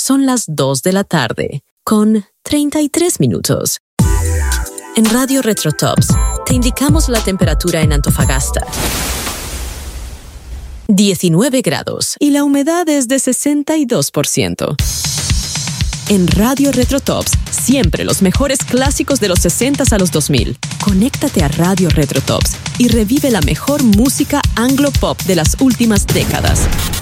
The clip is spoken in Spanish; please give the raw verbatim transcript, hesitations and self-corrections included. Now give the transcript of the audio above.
Son las dos de la tarde, con treinta y tres minutos. En Radio Retrotops, te indicamos la temperatura en Antofagasta. diecinueve grados y la humedad es de sesenta y dos por ciento. En Radio Retrotops, siempre los mejores clásicos de los sesentas a los dos mil. Conéctate a Radio Retrotops y revive la mejor música anglo-pop de las últimas décadas.